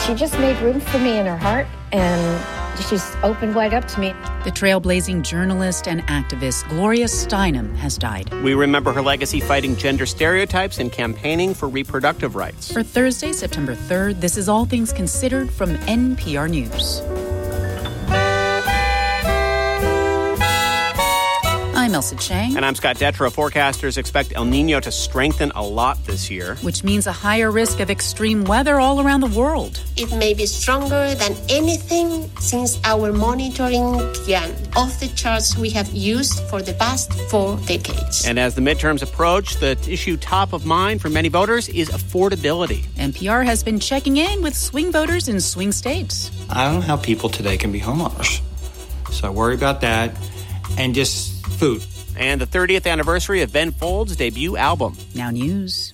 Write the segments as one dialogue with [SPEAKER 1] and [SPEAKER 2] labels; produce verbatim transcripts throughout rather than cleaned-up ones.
[SPEAKER 1] she just made room for me in her heart, and she's opened wide up to me.
[SPEAKER 2] The trailblazing journalist and activist Gloria Steinem has died.
[SPEAKER 3] We remember her legacy fighting gender stereotypes and campaigning for reproductive rights.
[SPEAKER 2] For Thursday, September third, this is All Things Considered from N P R News. I'm Elsa Chang.
[SPEAKER 3] And I'm Scott Detrow. Forecasters expect El Nino to strengthen a lot this year,
[SPEAKER 2] which means a higher risk of extreme weather all around the world.
[SPEAKER 4] It may be stronger than anything since our monitoring began, off the charts we have used for the past four decades.
[SPEAKER 3] And as the midterms approach, the issue top of mind for many voters is affordability.
[SPEAKER 2] N P R has been checking in with swing voters in swing states.
[SPEAKER 5] I don't know how people today can be homeowners, so I worry about that. And just food.
[SPEAKER 3] And the thirtieth anniversary of Ben Folds' debut album.
[SPEAKER 2] Now News.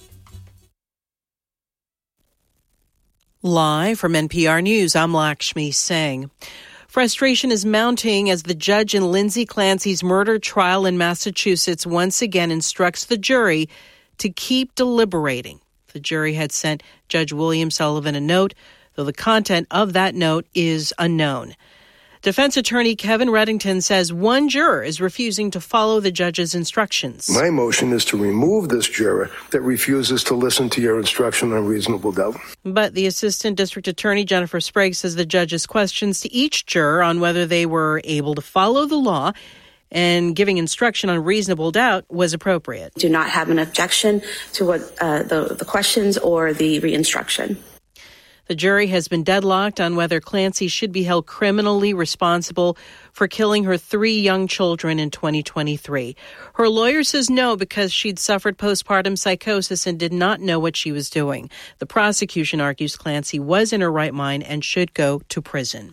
[SPEAKER 6] Live from N P R News, I'm Lakshmi Singh. Frustration is mounting as the judge in Lindsay Clancy's murder trial in Massachusetts once again instructs the jury to keep deliberating. The jury had sent Judge William Sullivan a note, though the content of that note is unknown. Defense attorney Kevin Reddington says one juror is refusing to follow the judge's instructions.
[SPEAKER 7] My motion is to remove this juror that refuses to listen to your instruction on reasonable doubt.
[SPEAKER 6] But the assistant district attorney, Jennifer Sprague, says the judge's questions to each juror on whether they were able to follow the law and giving instruction on reasonable doubt was appropriate.
[SPEAKER 8] Do not have an objection to what uh, the, the questions or the re-instruction.
[SPEAKER 6] The jury has been deadlocked on whether Clancy should be held criminally responsible for killing her three young children in twenty twenty-three. Her lawyer says no because she'd suffered postpartum psychosis and did not know what she was doing. The prosecution argues Clancy was in her right mind and should go to prison.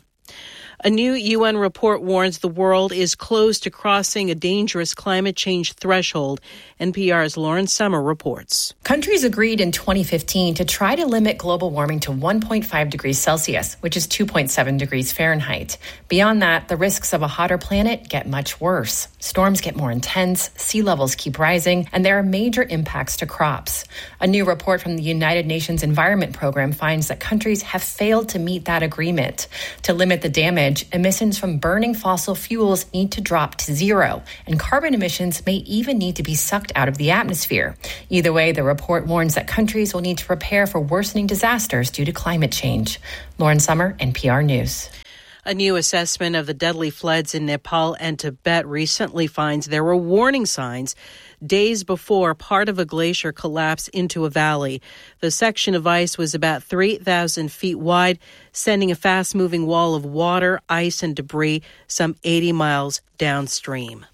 [SPEAKER 6] A new U N report warns the world is close to crossing a dangerous climate change threshold. N P R's Lauren Summer reports.
[SPEAKER 9] Countries agreed in twenty fifteen to try to limit global warming to one point five degrees Celsius, which is two point seven degrees Fahrenheit. Beyond that, the risks of a hotter planet get much worse. Storms get more intense, sea levels keep rising, and there are major impacts to crops. A new report from the United Nations Environment Program finds that countries have failed to meet that agreement. To limit the damage, emissions from burning fossil fuels need to drop to zero, and carbon emissions may even need to be sucked out of the atmosphere. Either way, the report warns that countries will need to prepare for worsening disasters due to climate change. Lauren Summer, N P R News.
[SPEAKER 6] A new assessment of the deadly floods in Nepal and Tibet recently finds there were warning signs days before part of a glacier collapsed into a valley. The section of ice was about three thousand feet wide, sending a fast-moving wall of water, ice, and debris some eighty miles downstream.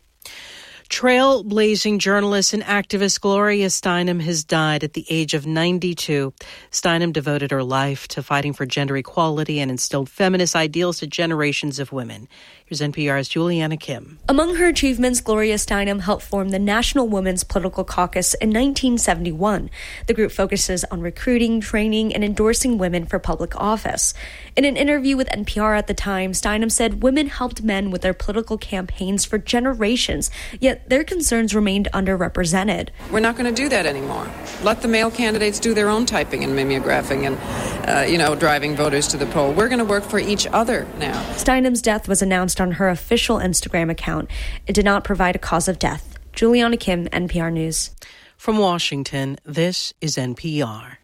[SPEAKER 6] Trailblazing journalist and activist Gloria Steinem has died at the age of ninety-two. Steinem devoted her life to fighting for gender equality and instilled feminist ideals to generations of women. Here's N P R's Juliana Kim.
[SPEAKER 10] Among her achievements, Gloria Steinem helped form the National Women's Political Caucus in nineteen seventy-one. The group focuses on recruiting, training, and endorsing women for public office. In an interview with N P R at the time, Steinem said women helped men with their political campaigns for generations, yet their concerns remained underrepresented.
[SPEAKER 11] We're not going to do that anymore. Let the male candidates do their own typing and mimeographing and, uh, you know, driving voters to the poll. We're going to work for each other now.
[SPEAKER 10] Steinem's death was announced on her official Instagram account. It did not provide a cause of death. Juliana Kim, N P R News.
[SPEAKER 6] From Washington, this is N P R.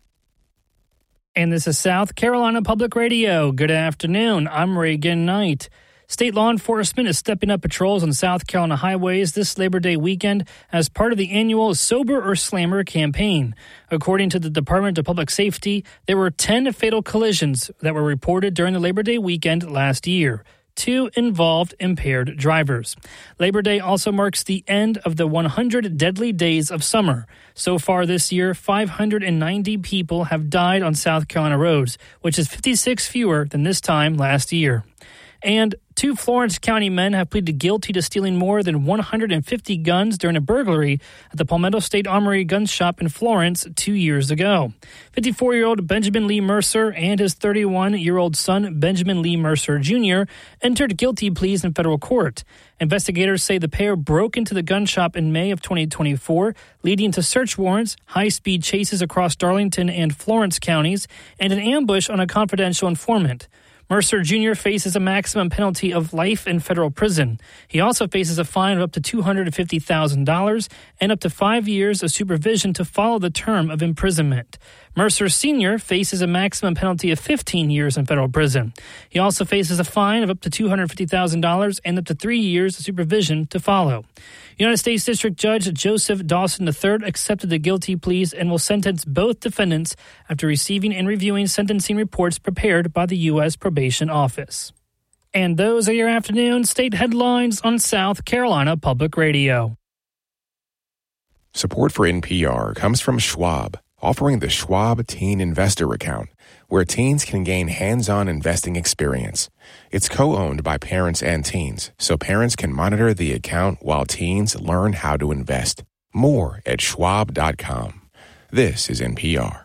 [SPEAKER 12] And this is South Carolina Public Radio. Good afternoon. I'm Reagan Knight. State law enforcement is stepping up patrols on South Carolina highways this Labor Day weekend as part of the annual Sober or Slammer campaign. According to the Department of Public Safety, there were ten fatal collisions that were reported during the Labor Day weekend last year. Two involved impaired drivers. Labor Day also marks the end of the one hundred deadly days of summer. So far this year, five hundred ninety people have died on South Carolina roads, which is fifty-six fewer than this time last year. And two Florence County men have pleaded guilty to stealing more than one hundred fifty guns during a burglary at the Palmetto State Armory gun shop in Florence two years ago. fifty-four-year-old Benjamin Lee Mercer and his thirty-one-year-old son, Benjamin Lee Mercer Junior, entered guilty pleas in federal court. Investigators say the pair broke into the gun shop in May of twenty twenty-four, leading to search warrants, high-speed chases across Darlington and Florence counties, and an ambush on a confidential informant. Mercer Junior faces a maximum penalty of life in federal prison. He also faces a fine of up to two hundred fifty thousand dollars and up to five years of supervision to follow the term of imprisonment. Mercer Senior faces a maximum penalty of fifteen years in federal prison. He also faces a fine of up to two hundred fifty thousand dollars and up to three years of supervision to follow. United States District Judge Joseph Dawson the third accepted the guilty pleas and will sentence both defendants after receiving and reviewing sentencing reports prepared by the U S Probation Office. And those are your afternoon state headlines on South Carolina Public Radio.
[SPEAKER 13] Support for N P R comes from Schwab, offering the Schwab Teen Investor Account, where teens can gain hands-on investing experience. It's co-owned by parents and teens, so parents can monitor the account while teens learn how to invest. More at schwab dot com. This is N P R.